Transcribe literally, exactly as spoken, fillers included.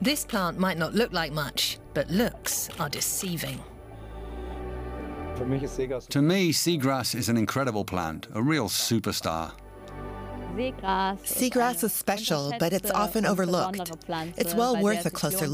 This plant might not look like much, but looks are deceiving. To me, seagrass is an incredible plant, a real superstar. Seagrass is special, but it's often overlooked. It's well worth a closer look.